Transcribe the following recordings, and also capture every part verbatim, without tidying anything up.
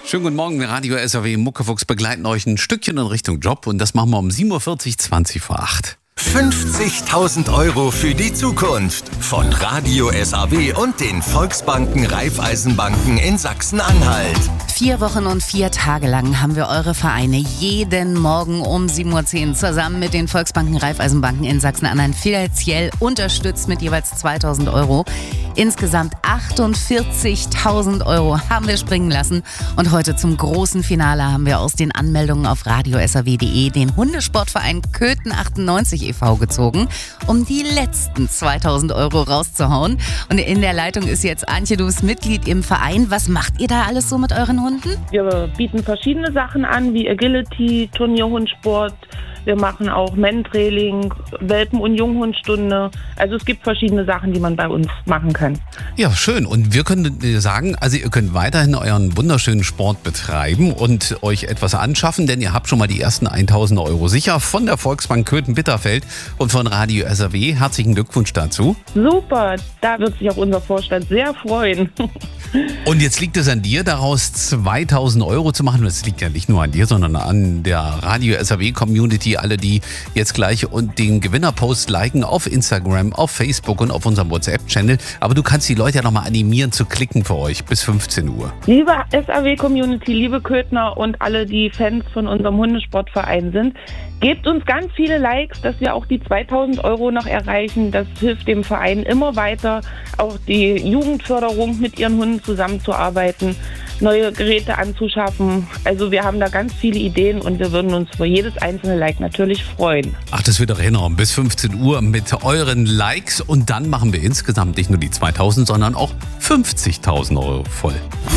Schönen guten Morgen, Radio S R W Muckefuchs begleiten euch ein Stückchen in Richtung Job und das machen wir um sieben Uhr vierzig, zwanzig vor acht. fünfzigtausend Euro für die Zukunft von Radio S R W und den Volksbanken Raiffeisenbanken in Sachsen-Anhalt. Vier Wochen und vier Tage lang haben wir eure Vereine jeden Morgen um sieben Uhr zehn zusammen mit den Volksbanken Raiffeisenbanken in Sachsen-Anhalt finanziell unterstützt mit jeweils zweitausend Euro. Insgesamt achtundvierzigtausend Euro haben wir springen lassen. Und heute zum großen Finale haben wir aus den Anmeldungen auf radio s r w punkt d e den Hundesportverein Köthen achtundneunzig e V gezogen, um die letzten zweitausend Euro rauszuhauen. Und in der Leitung ist jetzt Antje, du bist Mitglied im Verein. Was macht ihr da alles so mit euren Hunden? Wir bieten verschiedene Sachen an, wie Agility, Turnierhundsport. Wir machen auch Mentrailing, Welpen- und Junghundstunde. Also es gibt verschiedene Sachen, die man bei uns machen kann. Ja, schön. Und wir können dir sagen, also ihr könnt weiterhin euren wunderschönen Sport betreiben und euch etwas anschaffen, denn ihr habt schon mal die ersten tausend Euro sicher von der Volksbank Köthen-Bitterfeld und von Radio S R W. Herzlichen Glückwunsch dazu. Super, da wird sich auch unser Vorstand sehr freuen. Und jetzt liegt es an dir, daraus zweitausend Euro zu machen. Das liegt ja nicht nur an dir, sondern an der Radio S R W Community. Alle, die jetzt gleich und den Gewinnerpost liken auf Instagram, auf Facebook und auf unserem WhatsApp-Channel. Aber du kannst die Leute ja nochmal animieren zu klicken für euch bis fünfzehn Uhr. Liebe S R W Community, liebe Köthner und alle, die Fans von unserem Hundesportverein sind, gebt uns ganz viele Likes, dass wir auch die zweitausend Euro noch erreichen. Das hilft dem Verein immer weiter, auch die Jugendförderung mit ihren Hunden zusammenzuarbeiten, neue Geräte anzuschaffen. Also wir haben da ganz viele Ideen und wir würden uns über jedes einzelne Like natürlich freuen. Ach, das wird doch hinhauen. Bis fünfzehn Uhr mit euren Likes und dann machen wir insgesamt nicht nur die zweitausend, sondern auch fünfzigtausend Euro voll.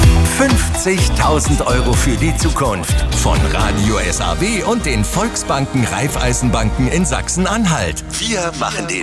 fünfzigtausend Euro für die Zukunft von Radio S R W und den Volksbanken Raiffeisenbanken in Sachsen-Anhalt. Wir machen den